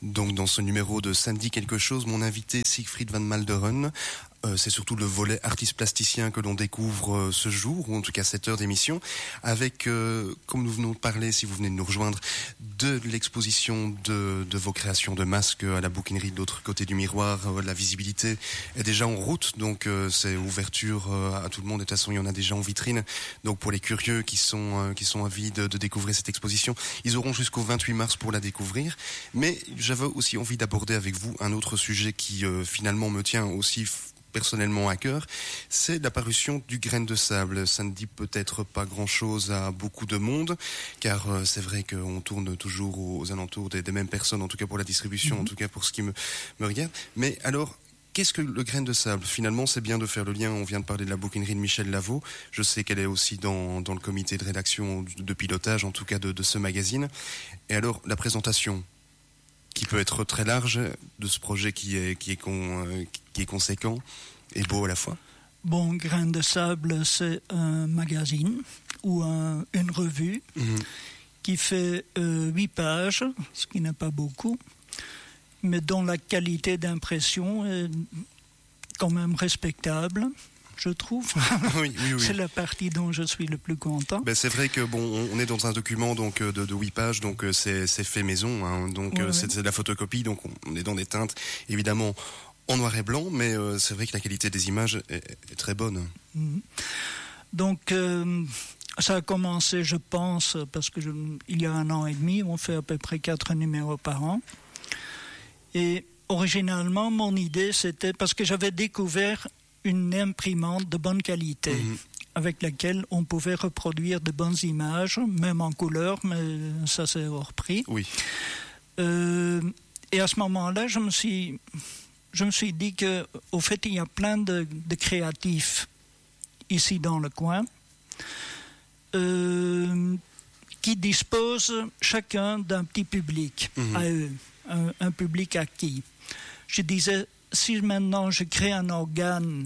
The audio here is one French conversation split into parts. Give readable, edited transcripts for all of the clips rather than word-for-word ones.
Donc dans ce numéro de Samedi quelque chose, mon invité Siegfried van Malderen. C'est surtout le volet artiste plasticien que l'on découvre ce jour, ou en tout cas cette heure d'émission, avec, comme nous venons de parler, si vous venez de nous rejoindre, de l'exposition de vos créations de masques à la bouquinerie de l'autre côté du miroir. La visibilité est déjà en route, donc c'est ouverture à tout le monde. Et de toute façon, il y en a déjà en vitrine. Donc pour les curieux qui sont avides de découvrir cette exposition, ils auront jusqu'au 28 mars pour la découvrir. Mais j'avais aussi envie d'aborder avec vous un autre sujet qui finalement me tient aussi personnellement à cœur, c'est la parution du Grain de Sable. Ça ne dit peut-être pas grand-chose à beaucoup de monde, car c'est vrai qu'on tourne toujours aux alentours des mêmes personnes, en tout cas pour la distribution, en tout cas pour ce qui me regarde. Mais alors, qu'est-ce que le Grain de Sable ? Finalement, c'est bien de faire le lien. On vient de parler de la bouquinerie de Michel Lavaux. Je sais qu'elle est aussi dans le comité de rédaction, de pilotage, en tout cas de ce magazine. Et alors, la présentation qui peut être très large de ce projet qui est conséquent et beau à la fois. Bon, Grain de Sable, c'est un magazine ou une revue qui fait 8 pages, ce qui n'est pas beaucoup, mais dont la qualité d'impression est quand même respectable, je trouve. Oui. C'est la partie dont je suis le plus content. Ben c'est vrai que on est dans un document donc de 8 pages, donc c'est fait maison, hein, donc c'est de la photocopie, donc on est dans des teintes évidemment en noir et blanc, mais c'est vrai que la qualité des images est très bonne. Donc ça a commencé, je pense, parce que il y a 1 an et demi, on fait à peu près 4 numéros par an. Et originalement, mon idée, c'était parce que j'avais découvert une imprimante de bonne qualité avec laquelle on pouvait reproduire de bonnes images, même en couleur, mais ça c'est hors prix. Oui. Et à ce moment-là, je me suis dit que, au fait, il y a plein de créatifs ici dans le coin qui disposent chacun d'un petit public à eux, un public acquis. Je disais, si maintenant je crée un organe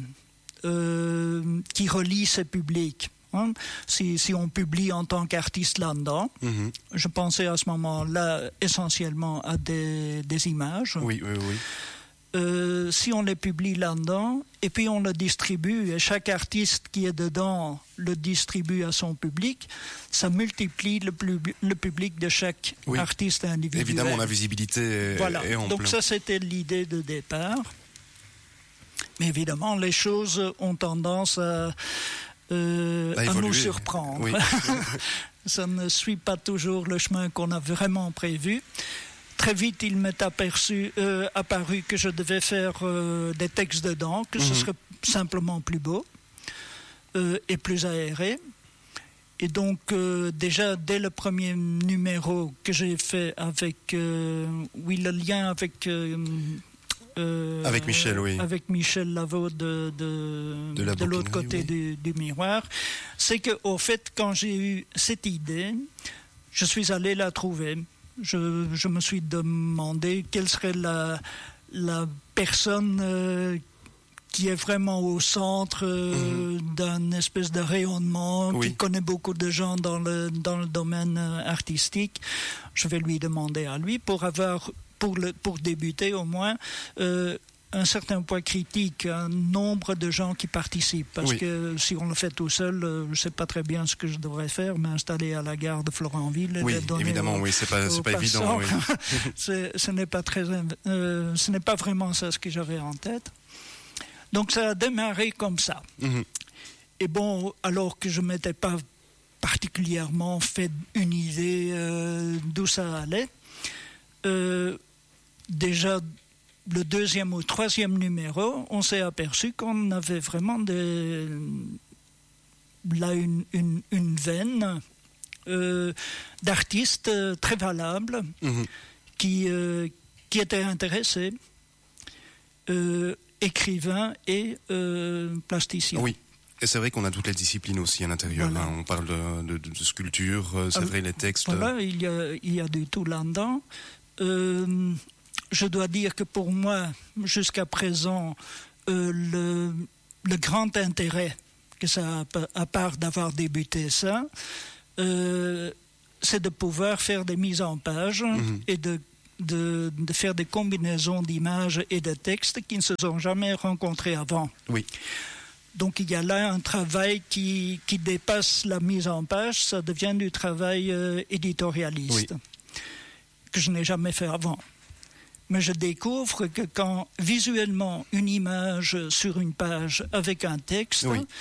qui relie ces publics, hein, si on publie en tant qu'artiste là-dedans, je pensais à ce moment-là essentiellement à des images. Oui. Si on les publie là-dedans, et puis on le distribue, et chaque artiste qui est dedans le distribue à son public, ça multiplie le public de chaque artiste individuel. Évidemment, la visibilité est ample. Donc ça, c'était l'idée de départ. Mais évidemment, les choses ont tendance à nous surprendre. Oui. Ça ne suit pas toujours le chemin qu'on a vraiment prévu. Très vite, il m'est apparu que je devais faire des textes dedans, que ce serait simplement plus beau et plus aéré. Et donc, déjà, dès le premier numéro que j'ai fait avec... le lien avec... avec Michel, oui. Avec Michel Lavaux de l'autre côté du miroir, c'est qu'au fait, quand j'ai eu cette idée, je suis allé la trouver. Je me suis demandé quelle serait la personne qui est vraiment au centre d'un espèce de rayonnement, qui connaît beaucoup de gens dans le domaine artistique. Je vais lui demander à lui pour avoir, pour débuter au moins, un certain poids critique, un nombre de gens qui participent. Parce que si on le fait tout seul, je ne sais pas très bien ce que je devrais faire, m'installer à la gare de Florentville. Oui, évidemment, c'est pas évident. Oui. ce n'est pas vraiment ça ce que j'avais en tête. Donc ça a démarré comme ça. Et bon, alors que je ne m'étais pas particulièrement fait une idée d'où ça allait, déjà le 2e ou 3e numéro, on s'est aperçu qu'on avait vraiment une veine d'artistes très valables qui étaient intéressés, écrivains et plasticiens. Oui. Et c'est vrai qu'on a toutes les disciplines aussi à l'intérieur. Voilà. Hein. On parle de sculpture, c'est vrai, les textes. Voilà, il y a du tout là-dedans. Je dois dire que pour moi, jusqu'à présent, le grand intérêt que ça a, à part d'avoir débuté ça, c'est de pouvoir faire des mises en page et de de faire des combinaisons d'images et de textes qui ne se sont jamais rencontrés avant. Oui. Donc il y a là un travail qui dépasse la mise en page, ça devient du travail éditorialiste, que je n'ai jamais fait avant. Mais je découvre que quand visuellement une image sur une page avec un texte,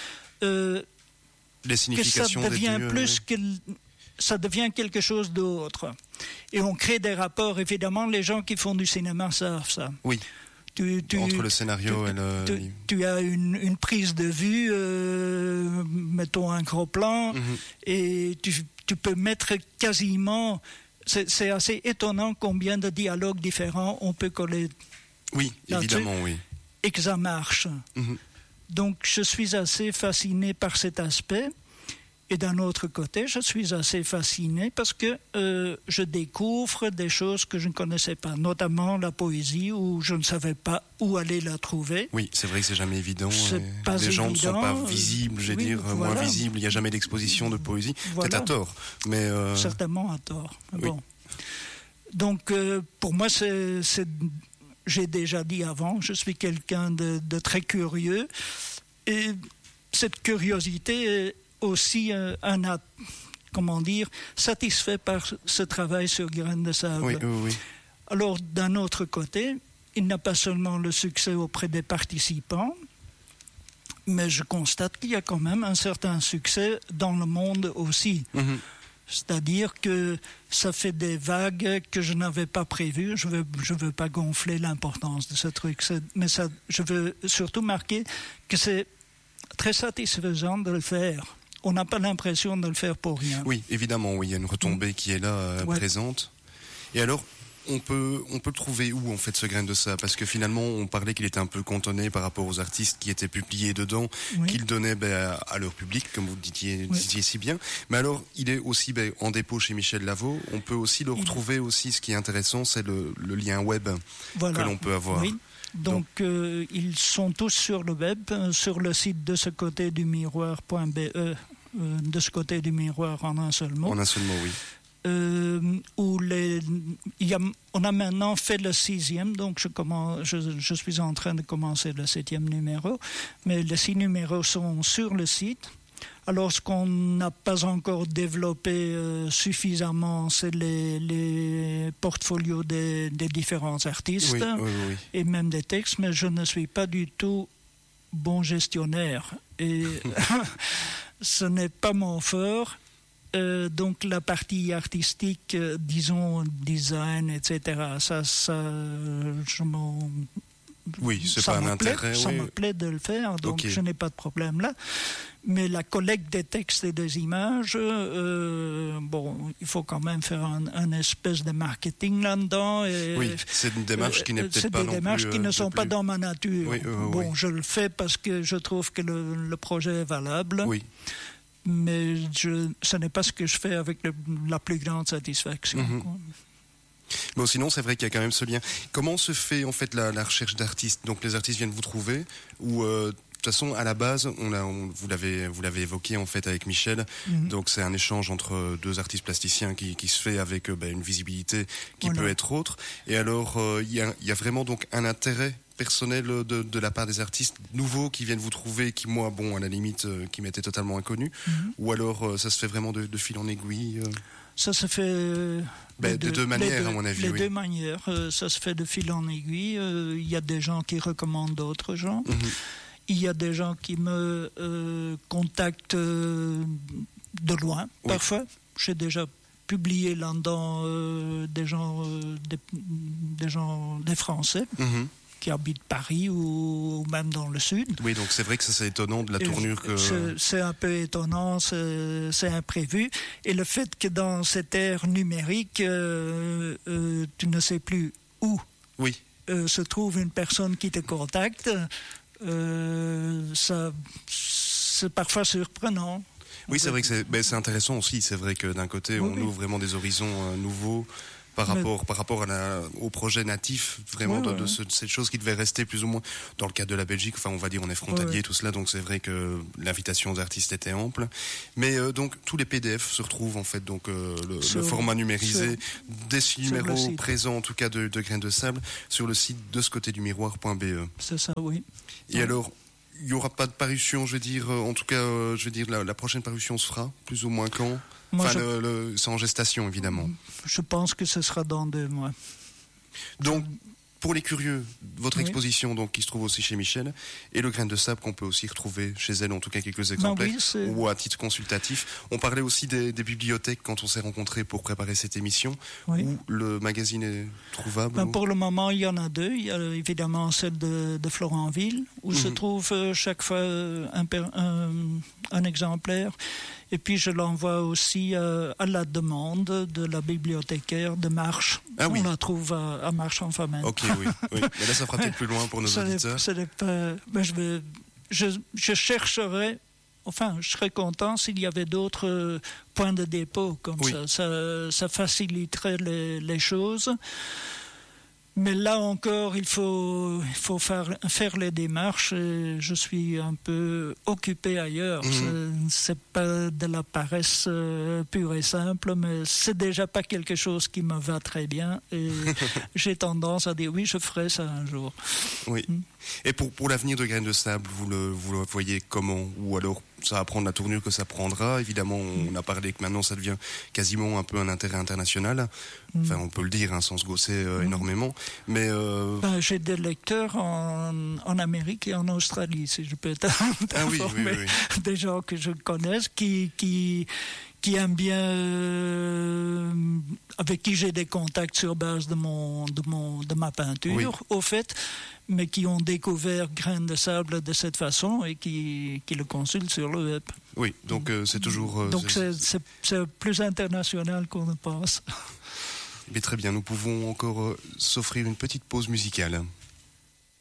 les significations que ça devient ça devient quelque chose d'autre. Et on crée des rapports, évidemment, les gens qui font du cinéma savent ça. Oui. Entre le scénario et le... Tu as une prise de vue, mettons un gros plan, et tu peux mettre quasiment... C'est assez étonnant combien de dialogues différents on peut coller. Oui, évidemment, oui. Et que ça marche. Donc je suis assez fasciné par cet aspect. Et d'un autre côté, je suis assez fasciné parce que je découvre des choses que je ne connaissais pas, notamment la poésie où je ne savais pas où aller la trouver. Oui, c'est vrai que c'est jamais évident. Les gens ne sont pas visibles, moins visibles. Il n'y a jamais d'exposition de poésie. Peut-être à tort, mais certainement à tort. Bon. Donc, pour moi, j'ai déjà dit avant, je suis quelqu'un de très curieux, et cette curiosité est aussi satisfait par ce travail sur Graines de sable. Oui. Alors, d'un autre côté, il n'a pas seulement le succès auprès des participants, mais je constate qu'il y a quand même un certain succès dans le monde aussi. C'est-à-dire que ça fait des vagues que je n'avais pas prévues. Je veux pas gonfler l'importance de ce truc, mais je veux surtout marquer que c'est très satisfaisant de le faire. On n'a pas l'impression de le faire pour rien. Oui, évidemment, oui, il y a une retombée qui est là, présente. Et alors, on peut le trouver où, en fait, ce Grain de sable? Parce que finalement, on parlait qu'il était un peu cantonné par rapport aux artistes qui étaient publiés dedans, qu'ils donnaient à leur public, comme vous le disiez si bien. Mais alors, il est aussi en dépôt chez Michel Lavaux. On peut aussi le retrouver aussi. Ce qui est intéressant, c'est le lien web que l'on peut avoir. Oui. Donc ils sont tous sur le web, sur le site de ce côté du miroir.be, de ce côté du miroir en un seul mot. En un seul mot, oui. On a maintenant fait le 6e, donc je suis en train de commencer le 7e numéro, mais les 6 numéros sont sur le site. Alors, ce qu'on n'a pas encore développé suffisamment, c'est les portfolios des différents artistes et même des textes, mais je ne suis pas du tout bon gestionnaire. Et ce n'est pas mon fort. Donc, la partie artistique, disons, design, etc., ça c'est pas un intérêt. Ça me plaît de le faire, donc je n'ai pas de problème là. Mais la collecte des textes et des images, il faut quand même faire un espèce de marketing là-dedans. C'est une démarche qui n'est peut-être pas non plus... C'est des démarches qui ne sont pas dans ma nature. Je le fais parce que je trouve que le projet est valable. Oui. Mais ce n'est pas ce que je fais avec la plus grande satisfaction. Bon, sinon, c'est vrai qu'il y a quand même ce lien. Comment se fait en fait la recherche d'artistes? Donc, les artistes viennent vous trouver ou de toute façon, à la base, vous l'avez évoqué en fait avec Michel. Donc, c'est un échange entre deux artistes plasticiens qui se fait avec une visibilité qui peut être autre. Et alors, il y a vraiment donc un intérêt personnel de la part des artistes nouveaux qui viennent vous trouver, qui moi, à la limite, qui m'étaient totalement inconnus. Ou alors, ça se fait vraiment de fil en aiguille. Ça se fait de deux manières, à mon avis. Deux manières. Ça se fait de fil en aiguille. Il y a des gens qui recommandent d'autres gens. Il y a des gens qui me contactent de loin, parfois. J'ai déjà publié là-dedans des Français qui habitent Paris ou même dans le sud. Oui, donc c'est vrai que ça, c'est étonnant de la tournure que... C'est un peu étonnant, c'est imprévu. Et le fait que dans cette ère numérique, tu ne sais plus où se trouve une personne qui te contacte, c'est parfois surprenant. Oui, c'est vrai que c'est intéressant aussi. C'est vrai que d'un côté, on ouvre vraiment des horizons nouveaux par rapport au projet natif, vraiment, de cette chose qui devait rester plus ou moins dans le cadre de la Belgique. Enfin, on va dire, on est frontalier, tout cela, donc c'est vrai que l'invitation aux artistes était ample. Mais donc, tous les PDF se retrouvent, en fait, donc le format numérisé, des numéros présents, en tout cas, de Graines de Sable, sur le site de ce côté du miroir.be. C'est ça, oui. Et alors, il n'y aura pas de parution, je veux dire, en tout cas, la prochaine parution se fera, plus ou moins quand? C'est en gestation, évidemment. Je pense que ce sera dans 2 mois. Donc, pour les curieux, votre exposition donc, qui se trouve aussi chez Michel, et le Grain de Sable qu'on peut aussi retrouver chez elle, en tout cas quelques exemplaires, ou à titre consultatif. On parlait aussi des bibliothèques quand on s'est rencontrés pour préparer cette émission, où le magazine est trouvable. Pour le moment, il y en a 2. Il y a évidemment celle de Florentville, où se trouve chaque fois un exemplaire. Et puis je l'envoie aussi à la demande de la bibliothécaire de Marche. On la trouve à Marche en Famenne. Ok, oui. Mais là, ça fera peut-être plus loin pour nos auditeurs. Je chercherai, enfin, je serais content s'il y avait d'autres points de dépôt comme ça. Ça faciliterait les choses. Mais là encore, il faut faire les démarches. Et je suis un peu occupé ailleurs. C'est pas de la paresse pure et simple, mais c'est déjà pas quelque chose qui me va très bien. Et j'ai tendance à dire oui, je ferai ça un jour. Oui. Et pour l'avenir de Graines de Sable, vous le voyez comment? Ou alors ça va prendre la tournure que ça prendra? Évidemment, on a parlé que maintenant ça devient quasiment un peu un intérêt international. Enfin, on peut le dire, sans se gausser énormément. Mais j'ai des lecteurs en Amérique et en Australie, si je peux t'informer. Oui. Des gens que je connais qui aiment bien, avec qui j'ai des contacts sur base de ma peinture, au fait, mais qui ont découvert Graines de Sable de cette façon et qui le consultent sur le web. Oui, donc c'est toujours... donc c'est plus international qu'on ne pense. Mais très bien, nous pouvons encore s'offrir une petite pause musicale.